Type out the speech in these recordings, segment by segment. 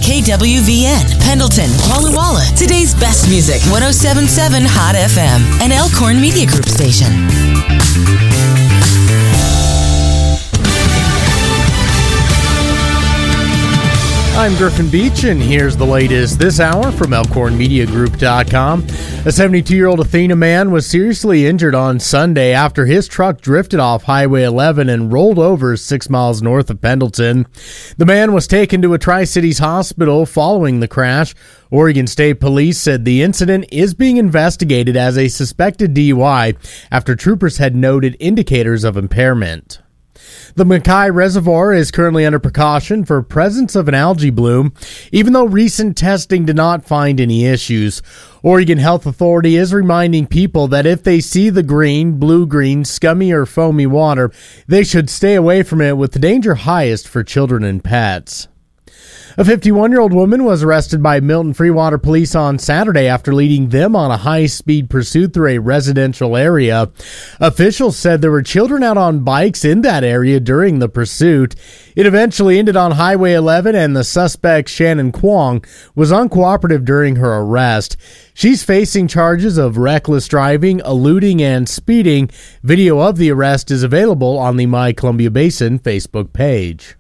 KWVN, Pendleton, Walla Walla. Today's best music, 107.7 Hot FM, an Elkhorn Media Group station. I'm Griffin Beach, and here's the latest this hour from ElkhornMediaGroup.com. A 72-year-old Athena man was seriously injured on Sunday after his truck drifted off Highway 11 and rolled over 6 miles north of Pendleton. The man was taken to a Tri-Cities hospital following the crash. Oregon State Police said the incident is being investigated as a suspected DUI after troopers had noted indicators of impairment. The Mackay Reservoir is currently under precaution for presence of an algae bloom, even though recent testing did not find any issues. Oregon Health Authority is reminding people that if they see the green, blue-green, scummy, or foamy water, they should stay away from it, with the danger highest for children and pets. A 51-year-old woman was arrested by Milton Freewater Police on Saturday after leading them on a high-speed pursuit through a residential area. Officials said there were children out on bikes in that area during the pursuit. It eventually ended on Highway 11, and the suspect, Shannon Kwong, was uncooperative during her arrest. She's facing charges of reckless driving, eluding, and speeding. Video of the arrest is available on the My Columbia Basin Facebook page.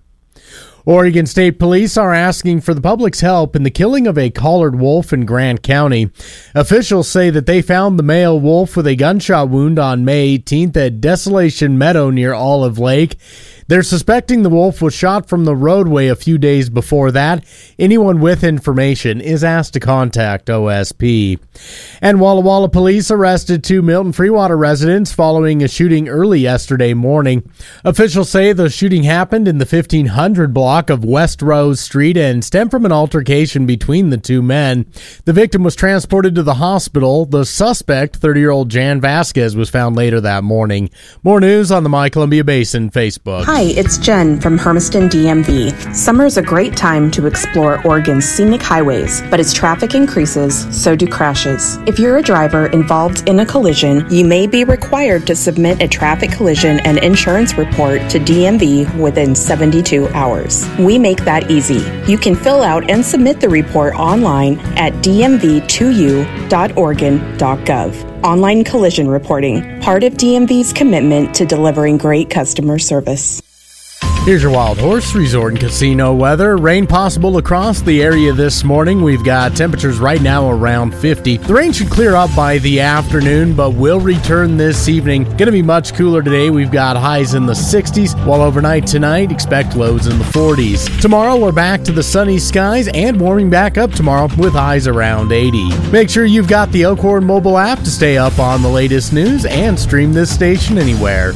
Oregon State Police are asking for the public's help in the killing of a collared wolf in Grant County. Officials say that they found the male wolf with a gunshot wound on May 18th at Desolation Meadow near Olive Lake. They're suspecting the wolf was shot from the roadway a few days before that. Anyone with information is asked to contact OSP. And Walla Walla police arrested 2 Milton Freewater residents following a shooting early yesterday morning. Officials say the shooting happened in the 1500 block of West Rose Street and stemmed from an altercation between the two men. The victim was transported to the hospital. The suspect, 30-year-old Jan Vasquez, was found later that morning. More news on the My Columbia Basin Facebook. Hi, it's Jen from Hermiston DMV. Summer is a great time to explore Oregon's scenic highways, but as traffic increases, so do crashes. If you're a driver involved in a collision, you may be required to submit a traffic collision and insurance report to DMV within 72 hours. We make that easy. You can fill out and submit the report online at dmv2u.oregon.gov. Online collision reporting, part of DMV's commitment to delivering great customer service. Here's your Wild Horse Resort and Casino weather. Rain possible across the area this morning. We've got temperatures right now around 50. The rain should clear up by the afternoon, but will return this evening. Going to be much cooler today. We've got highs in the 60s, while overnight tonight, expect lows in the 40s. Tomorrow, we're back to the sunny skies and warming back up tomorrow with highs around 80. Make sure you've got the Elkhorn mobile app to stay up on the latest news and stream this station anywhere.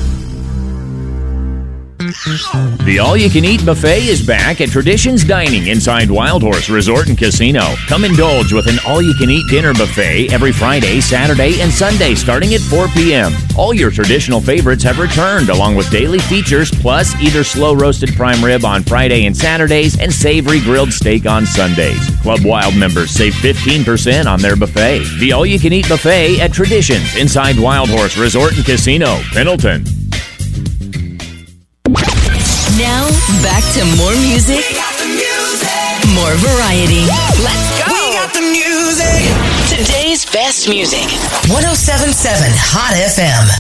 The all-you-can-eat buffet is back at Traditions Dining inside Wild Horse Resort and Casino. Come indulge with an all-you-can-eat dinner buffet every Friday, Saturday, and Sunday starting at 4 p.m. All your traditional favorites have returned, along with daily features, plus either slow-roasted prime rib on Friday and Saturdays and savory grilled steak on Sundays. Club Wild members save 15% on their buffet. The all-you-can-eat buffet at Traditions inside Wild Horse Resort and Casino, Pendleton. Now, back to more music, more variety. Let's go! We got the music! Today's best music, 107.7 Hot FM.